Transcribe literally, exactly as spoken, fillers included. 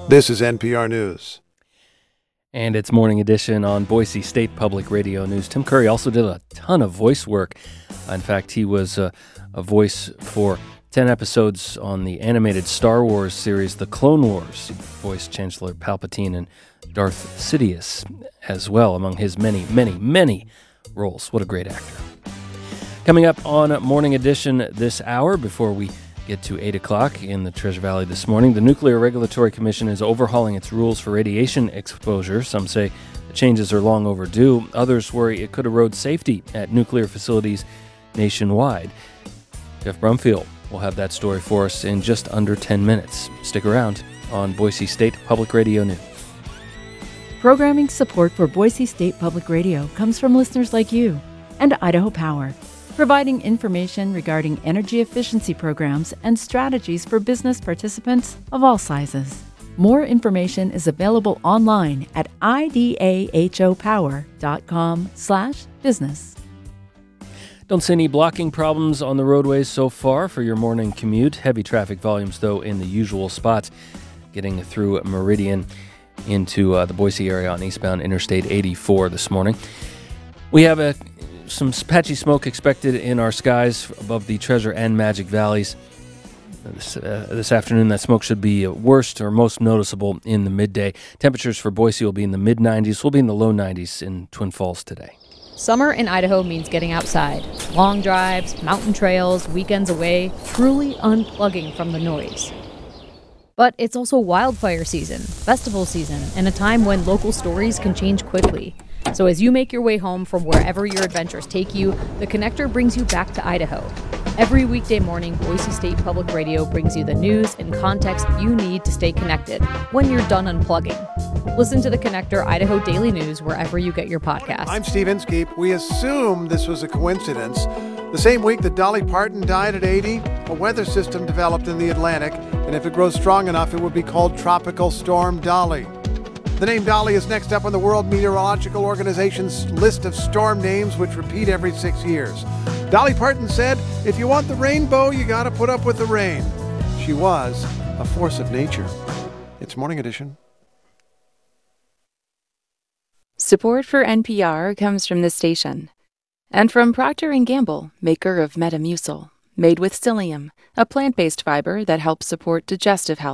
This is N P R News. And it's Morning Edition on Boise State Public Radio News. Tim Curry also did a ton of voice work. In fact, he was a, a voice for ten episodes on the animated Star Wars series, The Clone Wars. He voiced Chancellor Palpatine and Darth Sidious as well, among his many, many, many roles. What a great actor. Coming up on Morning Edition this hour, before we get to eight o'clock in the Treasure Valley this morning, the Nuclear Regulatory Commission is overhauling its rules for radiation exposure. Some say the changes are long overdue. Others worry it could erode safety at nuclear facilities nationwide. Jeff Brumfield will have that story for us in just under ten minutes. Stick around on Boise State Public Radio News. Programming support for Boise State Public Radio comes from listeners like you and Idaho Power, providing information regarding energy efficiency programs and strategies for business participants of all sizes. More information is available online at idahopower.com slash business. Don't see any blocking problems on the roadways so far for your morning commute. Heavy traffic volumes, though, in the usual spots, getting through Meridian into uh, the Boise area on eastbound Interstate eighty-four this morning. We have a some patchy smoke expected in our skies above the Treasure and Magic Valleys. This, uh, this afternoon, that smoke should be worst or most noticeable in the midday. Temperatures for Boise will be in the mid nineties. We'll be in the low nineties in Twin Falls today. Summer in Idaho means getting outside. Long drives, mountain trails, weekends away, truly unplugging from the noise. But it's also wildfire season, festival season, and a time when local stories can change quickly. So as you make your way home from wherever your adventures take you, the Connector brings you back to Idaho. Every weekday morning, Boise State Public Radio brings you the news and context you need to stay connected when you're done unplugging. Listen to the Connector Idaho Daily News wherever you get your podcasts. I'm Steve Inskeep. We assume this was a coincidence. The same week that Dolly Parton died at eighty, a weather system developed in the Atlantic, and if it grows strong enough, it would be called Tropical Storm Dolly. The name Dolly is next up on the World Meteorological Organization's list of storm names, which repeat every six years. Dolly Parton said, "If you want the rainbow, you got to put up with the rain." She was a force of nature. It's Morning Edition. Support for N P R comes from this station and from Procter and Gamble, maker of Metamucil, made with psyllium, a plant-based fiber that helps support digestive health.